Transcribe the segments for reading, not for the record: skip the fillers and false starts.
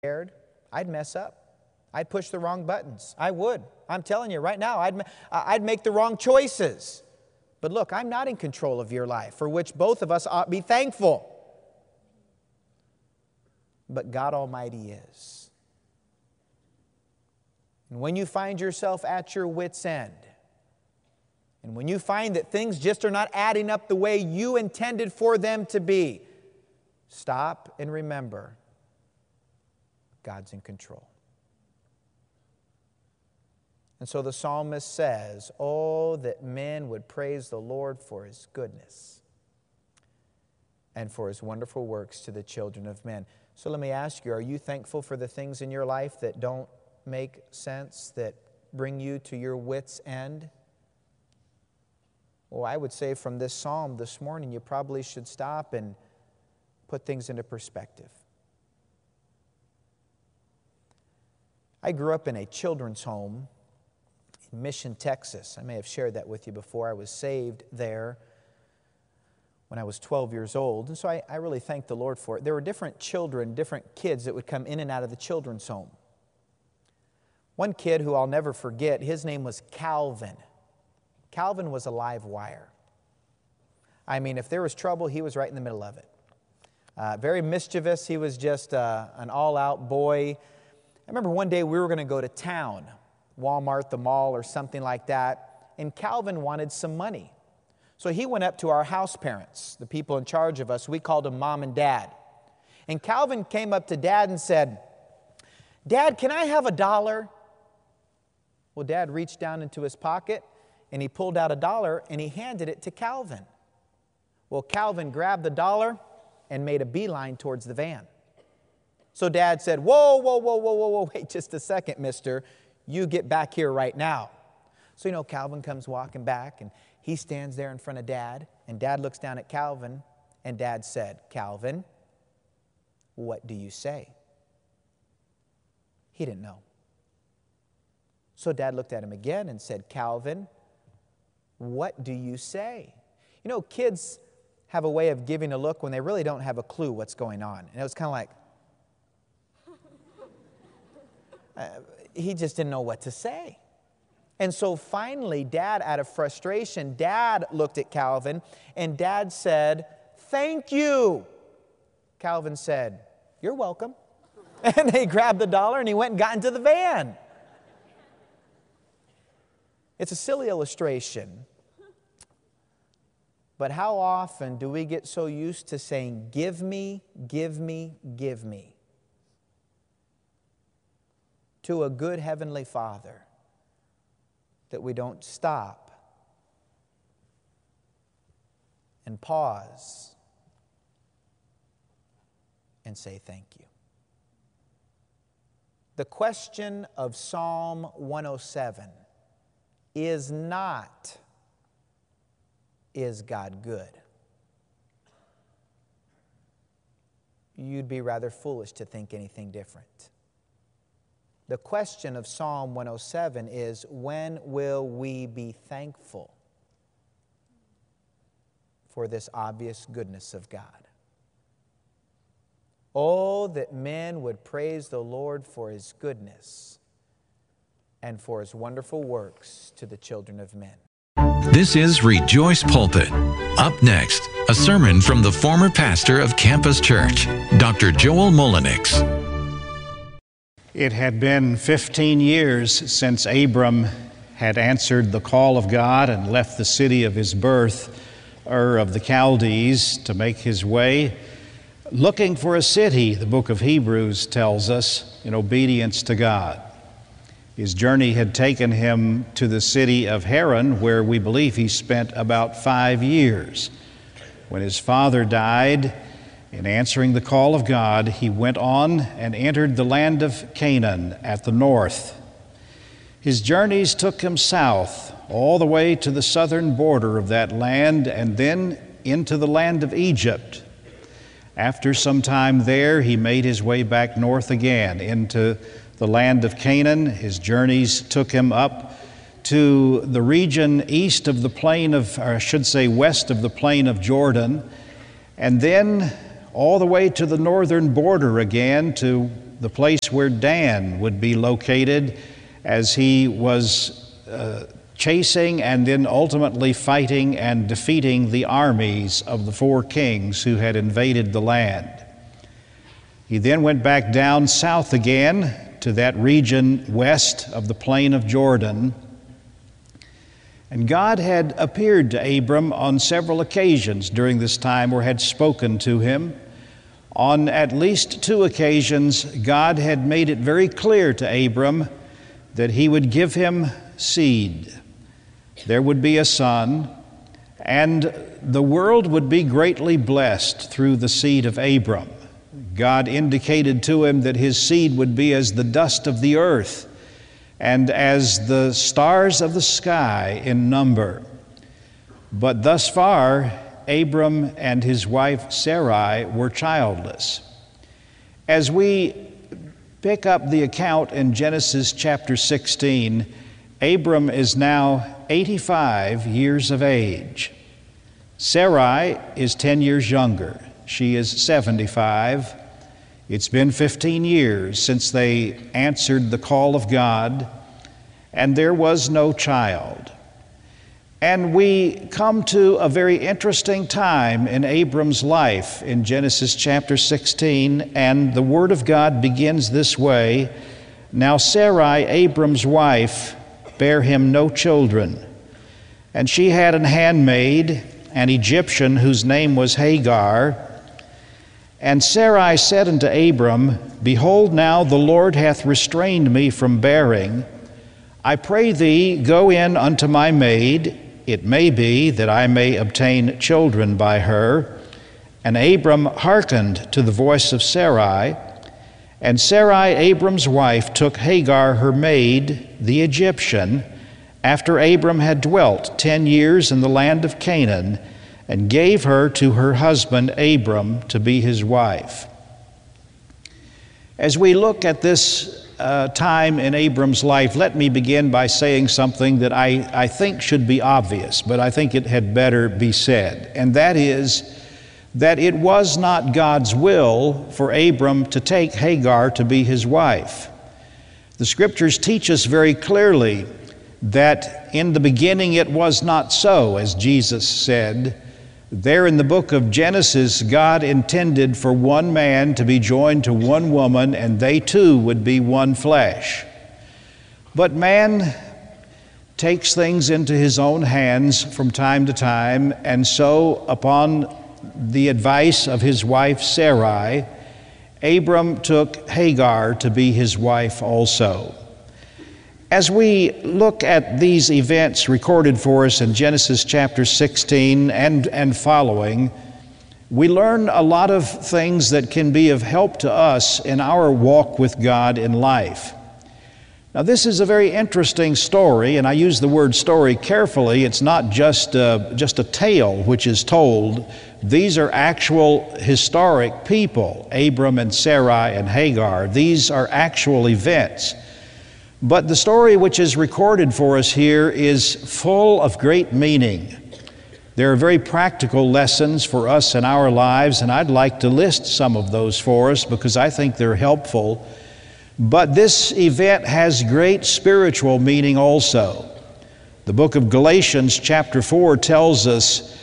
scared, I'd mess up. I'd push the wrong buttons. I would. I'm telling you right now, I'd make the wrong choices. But look, I'm not in control of your life, for which both of us ought to be thankful. But God Almighty is. And when you find yourself at your wit's end, and when you find that things just are not adding up the way you intended for them to be, stop and remember, God's in control. And so the psalmist says, "Oh, that men would praise the Lord for His goodness and for His wonderful works to the children of men." So let me ask you, are you thankful for the things in your life that don't make sense, that bring you to your wit's end? Well, I would say from this psalm this morning, you probably should stop and put things into perspective. I grew up in a children's home in Mission, Texas. I may have shared that with you before. I was saved there when I was 12 years old, and so I really thank the Lord for it. There were different children, different kids that would come in and out of the children's home. One kid who I'll never forget, his name was Calvin. Calvin was a live wire. I mean, if there was trouble, he was right in the middle of it. Very mischievous. He was just an all-out boy. I remember one day we were going to go to town, Walmart, the mall, or something like that, and Calvin wanted some money. So he went up to our house parents, the people in charge of us. We called them Mom and Dad. And Calvin came up to Dad and said, "Dad, can I have $1?" Well, Dad reached down into his pocket, and he pulled out $1, and he handed it to Calvin. Well, Calvin grabbed the $1 and made a beeline towards the van. So Dad said, whoa, wait just a second, mister. You get back here right now. So, Calvin comes walking back, and he stands there in front of Dad, and Dad looks down at Calvin, and Dad said, "Calvin, what do you say?" He didn't know. So Dad looked at him again and said, "Calvin, what do you say?" Kids have a way of giving a look when they really don't have a clue what's going on. And it was kind of like, he just didn't know what to say. And so finally, Dad, out of frustration, Dad looked at Calvin, and Dad said, "Thank you." Calvin said, "You're welcome." And they grabbed the $1, and he went and got into the van. It's a silly illustration. But how often do we get so used to saying, "Give me, give me, give me," to a good Heavenly Father, that we don't stop and pause and say thank you. The question of Psalm 107 is not, is God good? You'd be rather foolish to think anything different. The question of Psalm 107 is, when will we be thankful for this obvious goodness of God? Oh, that men would praise the Lord for His goodness and for His wonderful works to the children of men. This is Rejoice Pulpit. Up next, a sermon from the former pastor of Campus Church, Dr. Joel Mullenix. It had been 15 years since Abram had answered the call of God and left the city of his birth, Ur of the Chaldees, to make his way, looking for a city, the book of Hebrews tells us, in obedience to God. His journey had taken him to the city of Haran, where we believe he spent about 5 years. When his father died, in answering the call of God, he went on and entered the land of Canaan at the north. His journeys took him south, all the way to the southern border of that land, and then into the land of Egypt. After some time there, he made his way back north again into the land of Canaan. His journeys took him up to the region east of the plain of, or I should say west of the plain of Jordan, and then all the way to the northern border again to the place where Dan would be located as he was chasing and then ultimately fighting and defeating the armies of the 4 kings who had invaded the land. He then went back down south again to that region west of the plain of Jordan. And God had appeared to Abram on several occasions during this time, or had spoken to him. On at least 2 occasions, God had made it very clear to Abram that he would give him seed. There would be a son, and the world would be greatly blessed through the seed of Abram. God indicated to him that his seed would be as the dust of the earth and as the stars of the sky in number. But thus far, Abram and his wife Sarai were childless. As we pick up the account in Genesis chapter 16, Abram is now 85 years of age. Sarai is 10 years younger. She is 75. It's been 15 years since they answered the call of God, and there was no child. And we come to a very interesting time in Abram's life in Genesis chapter 16, and the Word of God begins this way: "Now Sarai, Abram's wife, bare him no children, and she had an handmaid, an Egyptian, whose name was Hagar. And Sarai said unto Abram, Behold, now the Lord hath restrained me from bearing. I pray thee, go in unto my maid. It may be that I may obtain children by her. And Abram hearkened to the voice of Sarai. And Sarai, Abram's wife, took Hagar her maid, the Egyptian, after Abram had dwelt 10 years in the land of Canaan, and gave her to her husband Abram to be his wife." As we look at this time in Abram's life, let me begin by saying something that I think should be obvious, but I think it had better be said, and that is that it was not God's will for Abram to take Hagar to be his wife. The Scriptures teach us very clearly that in the beginning it was not so, as Jesus said. There in the book of Genesis, God intended for one man to be joined to one woman, and they two would be one flesh. But man takes things into his own hands from time to time, and so upon the advice of his wife Sarai, Abram took Hagar to be his wife also. As we look at these events recorded for us in Genesis chapter 16 and following, we learn a lot of things that can be of help to us in our walk with God in life. Now, this is a very interesting story, and I use the word story carefully. It's not just a tale which is told. These are actual historic people, Abram and Sarai and Hagar. These are actual events. But the story which is recorded for us here is full of great meaning. There are very practical lessons for us in our lives, and I'd like to list some of those for us because I think they're helpful. But this event has great spiritual meaning also. The book of Galatians chapter 4 tells us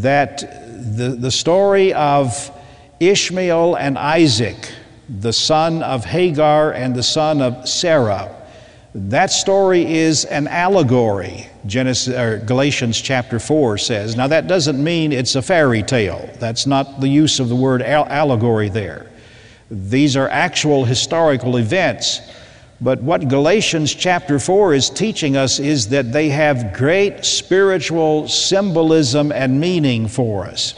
that the story of Ishmael and Isaac, the son of Hagar and the son of Sarah, that story is an allegory, Galatians chapter 4 says. Now that doesn't mean it's a fairy tale. That's not the use of the word allegory there. These are actual historical events. But what Galatians chapter 4 is teaching us is that they have great spiritual symbolism and meaning for us.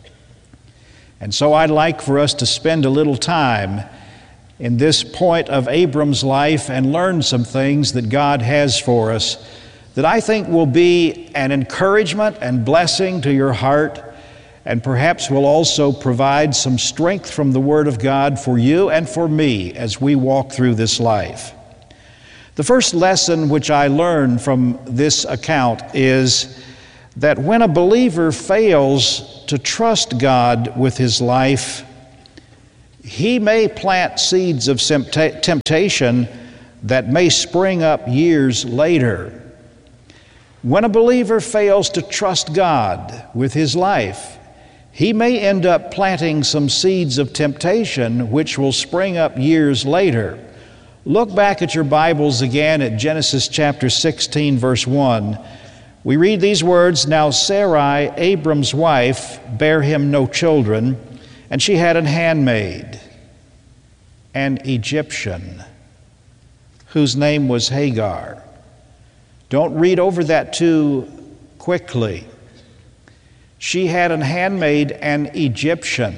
And so I'd like for us to spend a little time in this point of Abram's life and learn some things that God has for us that I think will be an encouragement and blessing to your heart, and perhaps will also provide some strength from the Word of God for you and for me as we walk through this life. The first lesson which I learned from this account is that when a believer fails to trust God with his life, he may plant seeds of temptation that may spring up years later. When a believer fails to trust God with his life, he may end up planting some seeds of temptation which will spring up years later. Look back at your Bibles again at Genesis chapter 16, verse 1. We read these words, "Now Sarai, Abram's wife, bare him no children, and she had an handmaid, an Egyptian, whose name was Hagar." Don't read over that too quickly. She had an handmaid, an Egyptian.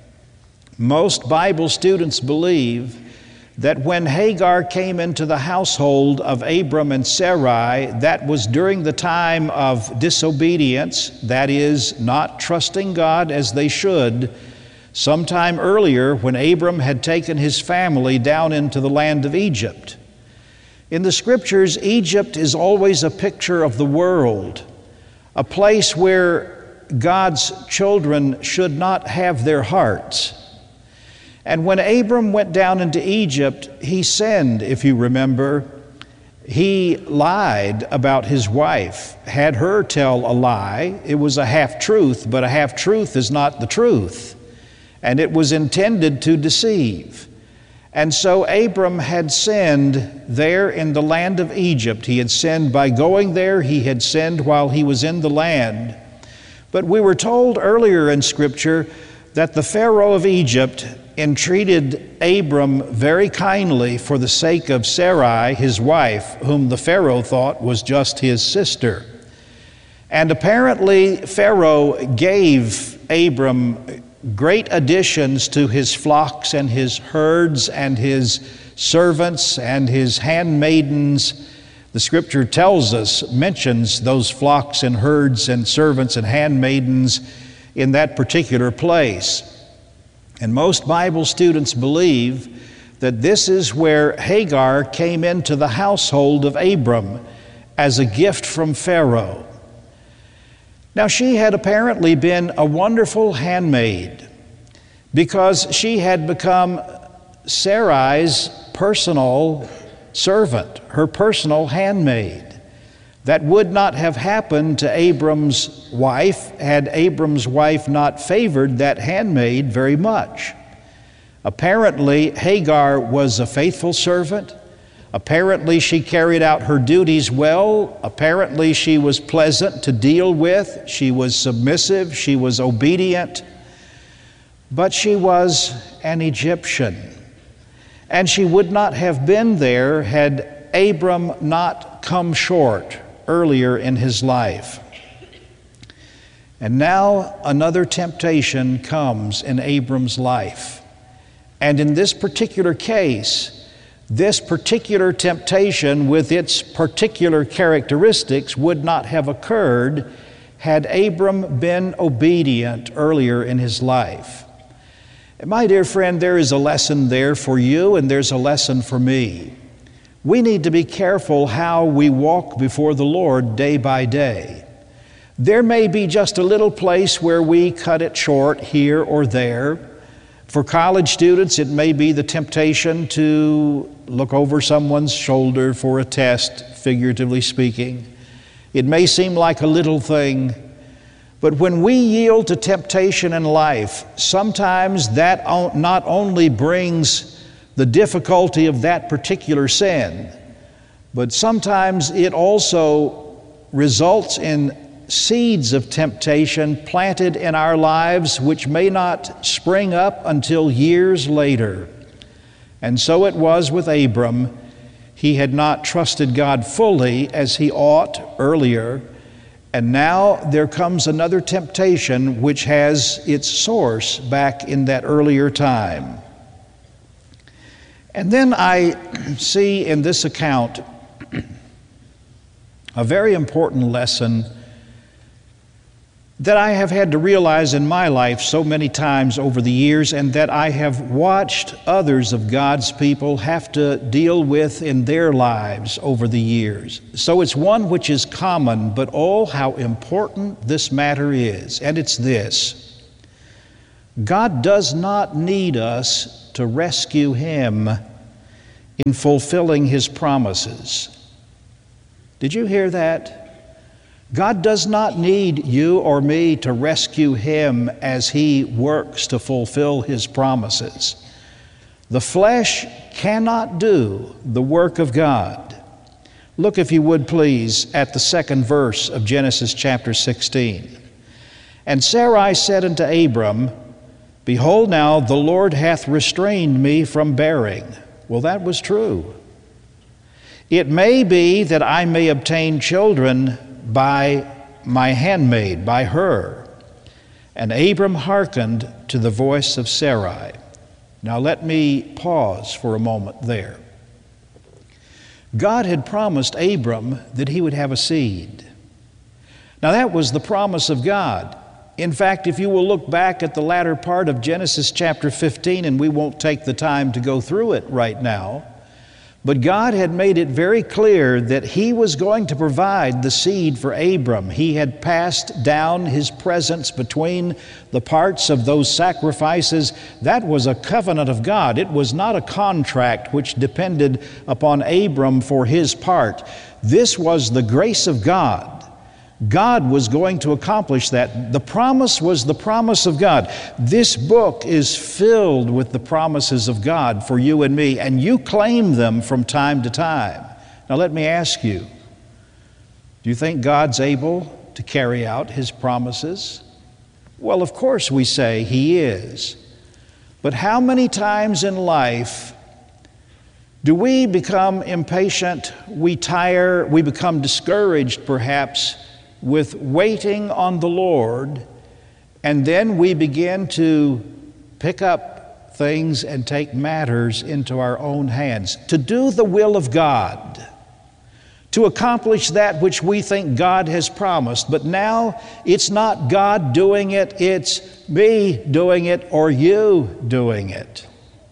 Most Bible students believe that when Hagar came into the household of Abram and Sarai, that was during the time of disobedience, that is, not trusting God as they should, sometime earlier when Abram had taken his family down into the land of Egypt. In the Scriptures, Egypt is always a picture of the world, a place where God's children should not have their hearts. And when Abram went down into Egypt, he sinned, if you remember. He lied about his wife, had her tell a lie. It was a half-truth, but a half-truth is not the truth. And it was intended to deceive. And so Abram had sinned there in the land of Egypt. He had sinned by going there. He had sinned while he was in the land. But we were told earlier in Scripture that the Pharaoh of Egypt entreated Abram very kindly for the sake of Sarai, his wife, whom the Pharaoh thought was just his sister. And apparently Pharaoh gave Abram great additions to his flocks and his herds and his servants and his handmaidens. The Scripture tells us, mentions those flocks and herds and servants and handmaidens in that particular place. And most Bible students believe that this is where Hagar came into the household of Abram as a gift from Pharaoh. Now, she had apparently been a wonderful handmaid because she had become Sarai's personal servant, her personal handmaid. That would not have happened to Abram's wife had Abram's wife not favored that handmaid very much. Apparently, Hagar was a faithful servant. Apparently, she carried out her duties well. Apparently, she was pleasant to deal with. She was submissive. She was obedient. But she was an Egyptian. And she would not have been there had Abram not come short earlier in his life. And now another temptation comes in Abram's life. And in this particular case, this particular temptation with its particular characteristics would not have occurred had Abram been obedient earlier in his life. And my dear friend, there is a lesson there for you and there's a lesson for me. We need to be careful how we walk before the Lord day by day. There may be just a little place where we cut it short here or there. For college students, it may be the temptation to look over someone's shoulder for a test, figuratively speaking. It may seem like a little thing, but when we yield to temptation in life, sometimes that not only brings the difficulty of that particular sin, but sometimes it also results in seeds of temptation planted in our lives which may not spring up until years later. And so it was with Abram. He had not trusted God fully as he ought earlier, and now there comes another temptation which has its source back in that earlier time. And then I see in this account a very important lesson that I have had to realize in my life so many times over the years, and that I have watched others of God's people have to deal with in their lives over the years. So it's one which is common, but oh, how important this matter is. And it's this: God does not need us to rescue Him in fulfilling His promises. Did you hear that? God does not need you or me to rescue Him as He works to fulfill His promises. The flesh cannot do the work of God. Look, if you would please, at the second verse of Genesis chapter 16. And Sarai said unto Abram, Behold now, the Lord hath restrained me from bearing. Well, that was true. It may be that I may obtain children by my handmaid, by her. And Abram hearkened to the voice of Sarai. Now let me pause for a moment there. God had promised Abram that he would have a seed. Now that was the promise of God. In fact, if you will look back at the latter part of Genesis chapter 15, and we won't take the time to go through it right now, but God had made it very clear that He was going to provide the seed for Abram. He had passed down His presence between the parts of those sacrifices. That was a covenant of God. It was not a contract which depended upon Abram for his part. This was the grace of God. God was going to accomplish that. The promise was the promise of God. This book is filled with the promises of God for you and me, and you claim them from time to time. Now let me ask you, do you think God's able to carry out His promises? Well, of course we say He is. But how many times in life do we become impatient, we tire, we become discouraged perhaps with waiting on the Lord, and then we begin to pick up things and take matters into our own hands, to do the will of God, to accomplish that which we think God has promised. But now it's not God doing it, it's me doing it or you doing it.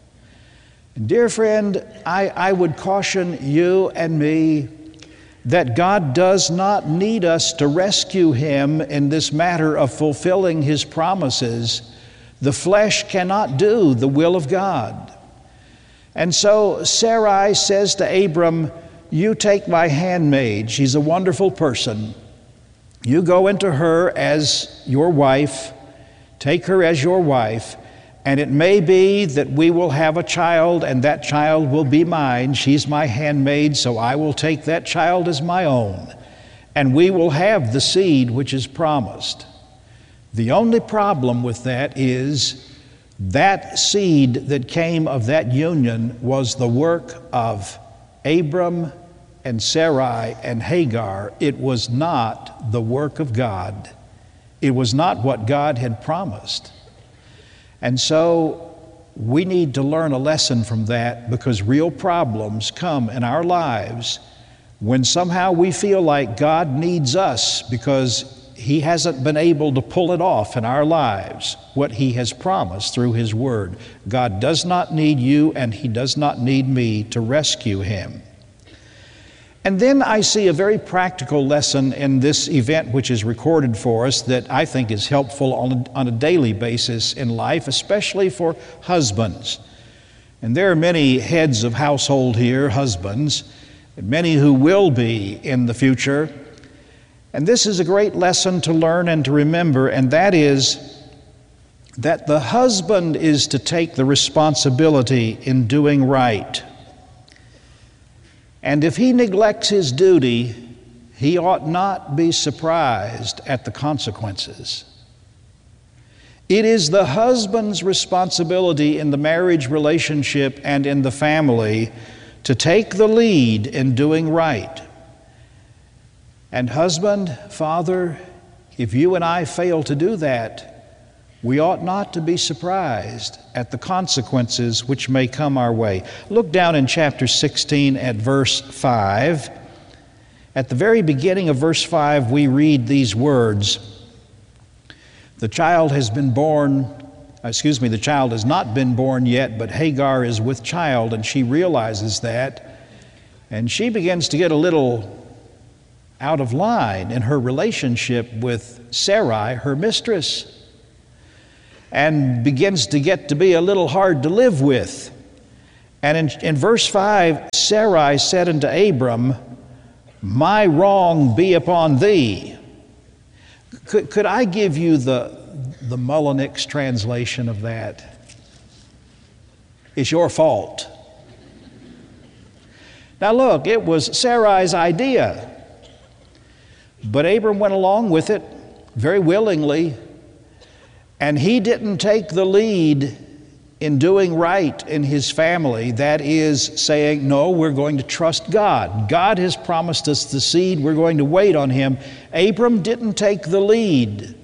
And dear friend, I would caution you and me that God does not need us to rescue Him in this matter of fulfilling His promises. The flesh cannot do the will of God. And so Sarai says to Abram, you take my handmaid. She's a wonderful person. You go into her as your wife, take her as your wife, and it may be that we will have a child, and that child will be mine. She's my handmaid, so I will take that child as my own. And we will have the seed which is promised. The only problem with that is that seed that came of that union was the work of Abram and Sarai and Hagar. It was not the work of God. It was not what God had promised. And so we need to learn a lesson from that, because real problems come in our lives when somehow we feel like God needs us because He hasn't been able to pull it off in our lives, what He has promised through His Word. God does not need you, and He does not need me to rescue Him. And then I see a very practical lesson in this event which is recorded for us that I think is helpful on a daily basis in life, especially for husbands. And there are many heads of household here, husbands, and many who will be in the future. And this is a great lesson to learn and to remember, and that is that the husband is to take the responsibility in doing right. And if he neglects his duty, he ought not be surprised at the consequences. It is the husband's responsibility in the marriage relationship and in the family to take the lead in doing right. And husband, father, if you and I fail to do that, we ought not to be surprised at the consequences which may come our way. Look down in chapter 16 at verse 5. At the very beginning of verse 5, we read these words. The child has not been born yet, but Hagar is with child, and she realizes that. And she begins to get a little out of line in her relationship with Sarai, her mistress. and begins to get to be a little hard to live with. And in verse 5, Sarai said unto Abram, my wrong be upon thee. Could I give you the Mullenix translation of that? It's your fault. Now look, it was Sarai's idea, but Abram went along with it very willingly, and he didn't take the lead in doing right in his family. That is saying, no, we're going to trust God. God has promised us the seed. We're going to wait on Him. Abram didn't take the lead.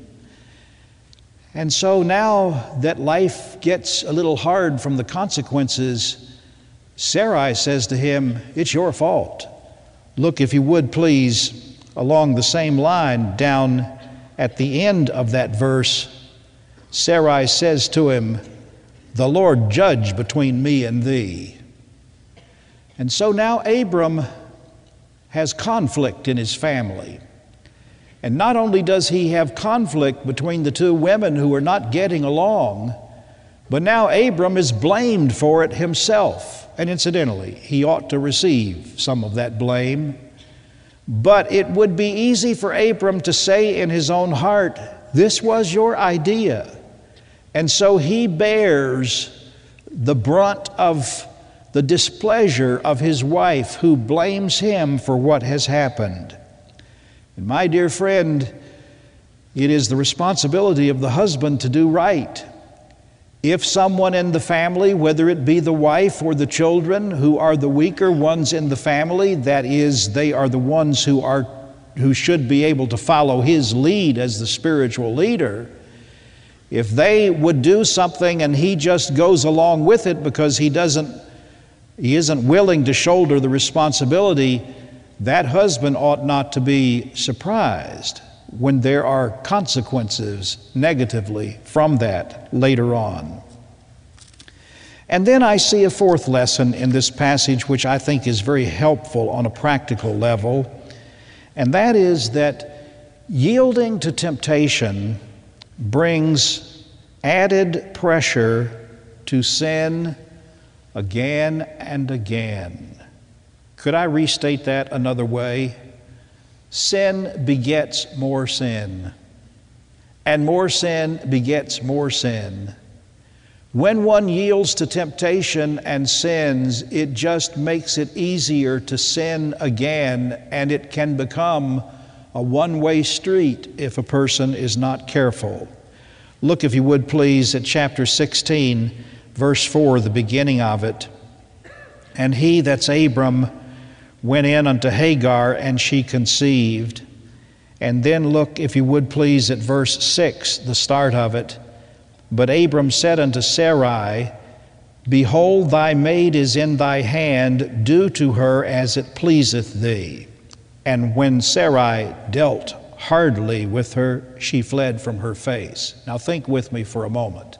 And so now that life gets a little hard from the consequences, Sarai says to him, it's your fault. Look, if you would please, along the same line, down at the end of that verse, Sarai says to him, the Lord judge between me and thee. And so now Abram has conflict in his family. And not only does he have conflict between the two women who are not getting along, but now Abram is blamed for it himself. And incidentally, he ought to receive some of that blame. But it would be easy for Abram to say in his own heart, this was your idea. And so he bears the brunt of the displeasure of his wife, who blames him for what has happened. And my dear friend, it is the responsibility of the husband to do right. If someone in the family, whether it be the wife or the children, who are the weaker ones in the family, that is, they are the ones who should be able to follow his lead as the spiritual leader, if they would do something and he just goes along with it because he isn't willing to shoulder the responsibility, that husband ought not to be surprised when there are consequences negatively from that later on. And then I see a fourth lesson in this passage which I think is very helpful on a practical level, and that is that yielding to temptation brings added pressure to sin again and again. Could I restate that another way? Sin begets more sin, and more sin begets more sin. When one yields to temptation and sins, it just makes it easier to sin again, and it can become a one-way street if a person is not careful. Look, if you would please, at chapter 16, verse 4, the beginning of it. And he, that's Abram, went in unto Hagar, and she conceived. And then look, if you would please, at verse 6, the start of it. But Abram said unto Sarai, Behold, thy maid is in thy hand, do to her as it pleaseth thee. And when Sarai dealt hardly with her, she fled from her face. Now think with me for a moment.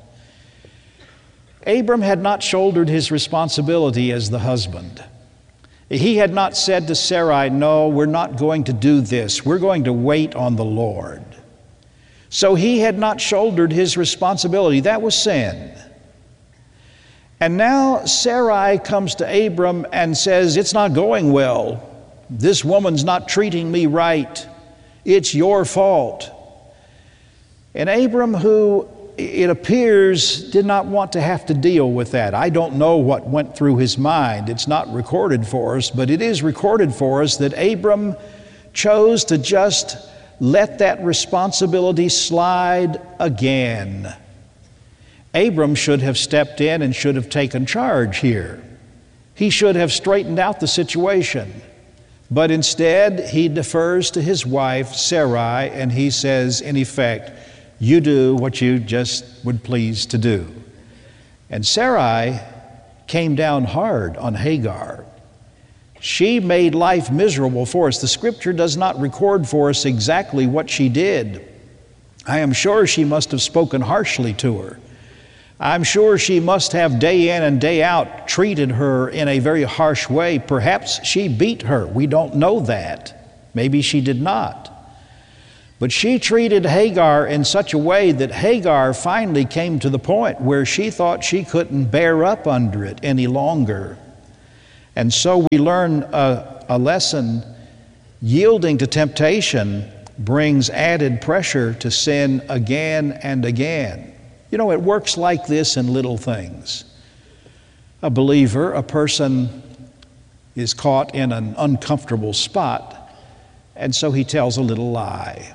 Abram had not shouldered his responsibility as the husband. He had not said to Sarai, no, we're not going to do this. We're going to wait on the Lord. So he had not shouldered his responsibility. That was sin. And now Sarai comes to Abram and says, it's not going well. This woman's not treating me right. It's your fault. And Abram, who it appears did not want to have to deal with that. I don't know what went through his mind. It's not recorded for us, but it is recorded for us that Abram chose to just let that responsibility slide again. Abram should have stepped in and should have taken charge here. He should have straightened out the situation. But instead, he defers to his wife, Sarai, and he says, in effect, you do what you just would please to do. And Sarai came down hard on Hagar. She made life miserable for us. The Scripture does not record for us exactly what she did. I am sure she must have spoken harshly to her. I'm sure she must have day in and day out treated her in a very harsh way. Perhaps she beat her. We don't know that. Maybe she did not. But she treated Hagar in such a way that Hagar finally came to the point where she thought she couldn't bear up under it any longer. And so we learn a lesson. Yielding to temptation brings added pressure to sin again and again. You know, it works like this in little things. A believer, a person is caught in an uncomfortable spot, and so he tells a little lie.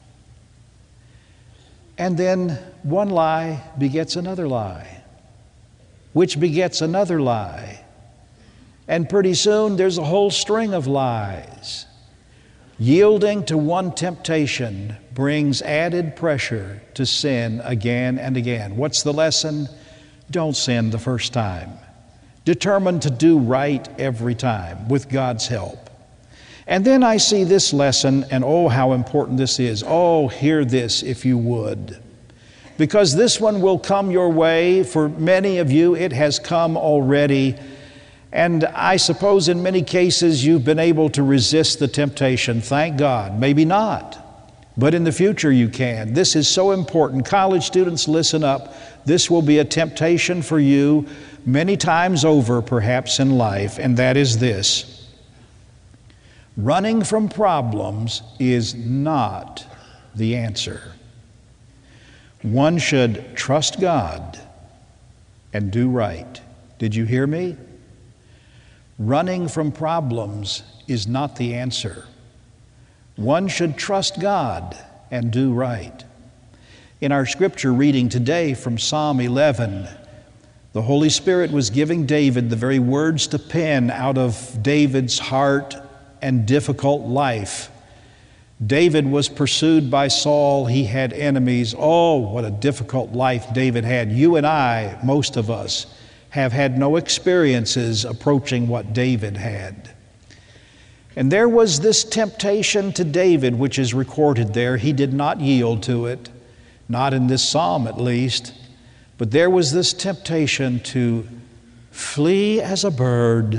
And then one lie begets another lie, which begets another lie. And pretty soon there's a whole string of lies. Yielding to one temptation brings added pressure to sin again and again. What's the lesson? Don't sin the first time. Determined to do right every time with God's help. And then I see this lesson, and oh, how important this is. Oh, hear this if you would. Because this one will come your way. For many of you, it has come already. And I suppose in many cases you've been able to resist the temptation. Thank God. Maybe not. But in the future you can. This is so important. College students, listen up. This will be a temptation for you many times over, perhaps in life, and that is this. Running from problems is not the answer. One should trust God and do right. Did you hear me? Running from problems is not the answer. One should trust God and do right. In our scripture reading today from Psalm 11, the Holy Spirit was giving David the very words to pen out of David's heart and difficult life. David was pursued by Saul. He had enemies. Oh, what a difficult life David had. You and I, most of us, have had no experiences approaching what David had. And there was this temptation to David, which is recorded there. He did not yield to it, not in this psalm at least. But there was this temptation to flee as a bird.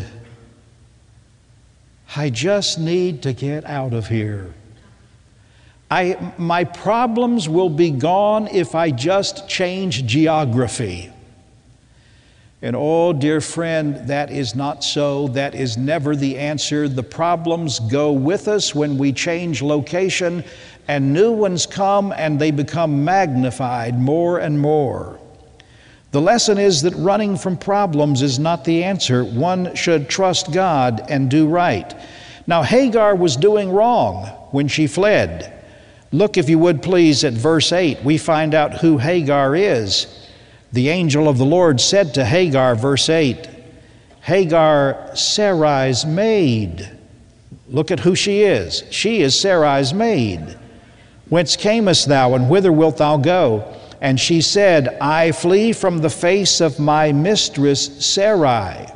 I just need to get out of here. My problems will be gone if I just change geography. And oh, dear friend, that is not so. That is never the answer. The problems go with us when we change location, and new ones come and they become magnified more and more. The lesson is that running from problems is not the answer. One should trust God and do right. Now, Hagar was doing wrong when she fled. Look, if you would please, at verse 8. We find out who Hagar is. The angel of the Lord said to Hagar, verse 8, Hagar, Sarai's maid. Look at who she is. She is Sarai's maid. Whence camest thou, and whither wilt thou go? And she said, I flee from the face of my mistress Sarai.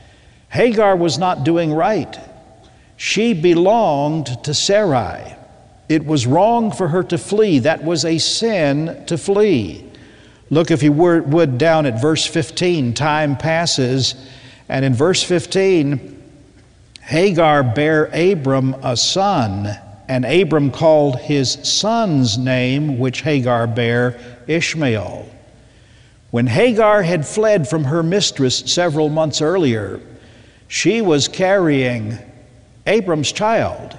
Hagar was not doing right. She belonged to Sarai. It was wrong for her to flee. That was a sin to flee. Look, if you would, down at verse 15. Time passes, and in verse 15, Hagar bare Abram a son, and Abram called his son's name, which Hagar bare, Ishmael. When Hagar had fled from her mistress several months earlier, she was carrying Abram's child.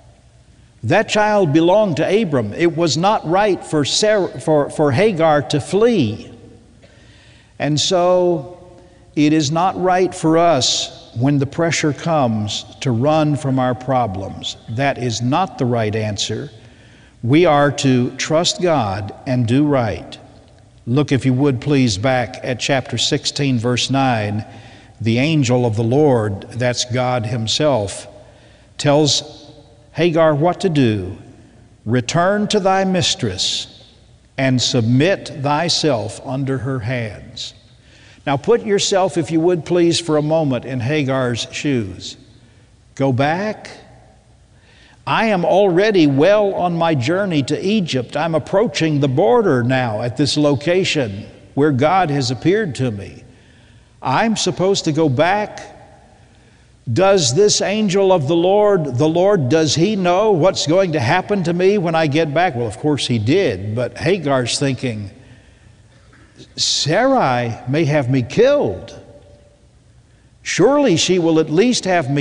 That child belonged to Abram. It was not right for Hagar to flee. And so it is not right for us when the pressure comes to run from our problems. That is not the right answer. We are to trust God and do right. Look, if you would please, back at chapter 16, verse 9. The angel of the Lord, that's God Himself, tells Hagar what to do. Return to thy mistress and submit thyself under her hands. Now put yourself, if you would please, for a moment in Hagar's shoes. Go back. I am already well on my journey to Egypt. I'm approaching the border now at this location where God has appeared to me. I'm supposed to go back Does this angel of the Lord, does he know what's going to happen to me when I get back? Well, of course he did, but Hagar's thinking, Sarai may have me killed. Surely she will at least have me